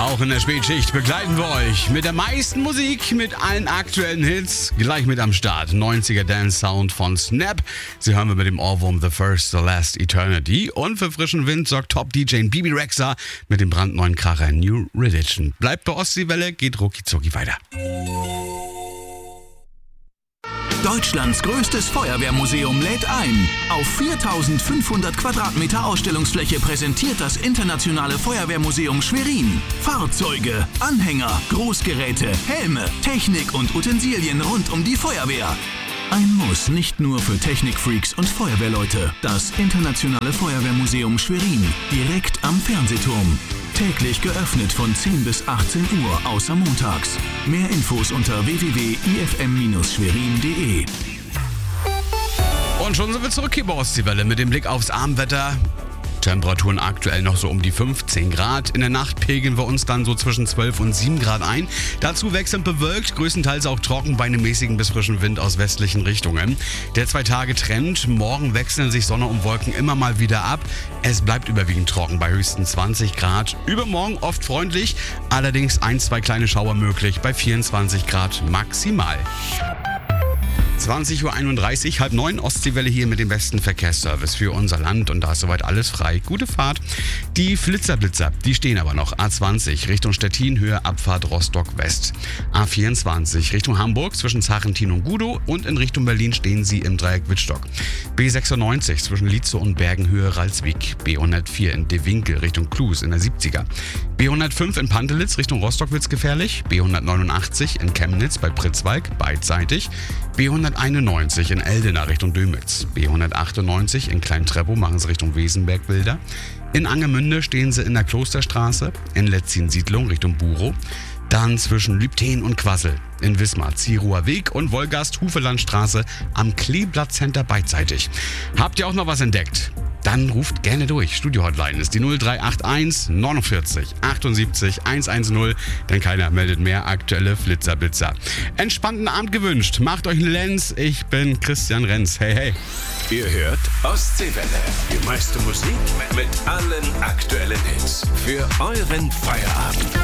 Auch in der Spätschicht begleiten wir euch mit der meisten Musik, mit allen aktuellen Hits. Gleich mit am Start. 90er Dance Sound von Snap. Sie hören wir mit dem Ohrwurm The First, The Last, Eternity. Und für frischen Wind sorgt Top-DJ Bibi Rexha mit dem brandneuen Kracher New Religion. Bleibt bei Ostseewelle, geht rucki-zucki weiter. Deutschlands größtes Feuerwehrmuseum lädt ein. Auf 4500 Quadratmeter Ausstellungsfläche präsentiert das Internationale Feuerwehrmuseum Schwerin Fahrzeuge, Anhänger, Großgeräte, Helme, Technik und Utensilien rund um die Feuerwehr. Ein Muss nicht nur für Technikfreaks und Feuerwehrleute. Das Internationale Feuerwehrmuseum Schwerin, direkt am Fernsehturm. Täglich geöffnet von 10 bis 18 Uhr, außer montags. Mehr Infos unter www.ifm-schwerin.de. Und schon sind wir zurück hier bei Ostseewelle mit dem Blick aufs Abendwetter. Temperaturen aktuell noch so um die 15 Grad. In der Nacht pegeln wir uns dann so zwischen 12 und 7 Grad ein. Dazu wechselnd bewölkt, größtenteils auch trocken bei einem mäßigen bis frischen Wind aus westlichen Richtungen. Der 2-Tage-Trend. Morgen wechseln sich Sonne und Wolken immer mal wieder ab. Es bleibt überwiegend trocken bei höchstens 20 Grad. Übermorgen oft freundlich, allerdings 1-2 kleine Schauer möglich bei 24 Grad maximal. 20.31 Uhr, 8:30, Ostseewelle hier mit dem besten Verkehrsservice für unser Land und da ist soweit alles frei. Gute Fahrt. Die Flitzer, die stehen aber noch. A20 Richtung Stettin, Höhe Abfahrt Rostock West. A24 Richtung Hamburg zwischen Zachentin und Gudow und in Richtung Berlin stehen sie im Dreieck Wittstock. B96 zwischen Lietzow und Bergen, Höhe Ralswiek. B104 in De Winkel Richtung Klus in der 70er. B105 in Pantelitz Richtung Rostock wird's gefährlich. B189 in Chemnitz bei Pritzwalk beidseitig. B191 in Eldena Richtung Dömitz. B198 in Klein-Treppow machen sie Richtung Wesenberg-Wilder. In Angermünde stehen sie in der Klosterstraße. In Letzin-Siedlung Richtung Burow. Dann zwischen Lübten und Quassel. In Wismar, Zieruwer Weg und Wolgast-Hufelandstraße am Kleeblatt-Center beidseitig. Habt ihr auch noch was entdeckt? Dann ruft gerne durch. Studio-Hotline ist die 0381 49 78 110, denn keiner meldet mehr aktuelle Flitzer-Blitzer. Entspannten Abend gewünscht. Macht euch einen Lenz. Ich bin Christian Renz. Hey, hey. Ihr hört Ostseewelle. Die meiste Musik mit allen aktuellen Hits. Für euren Feierabend.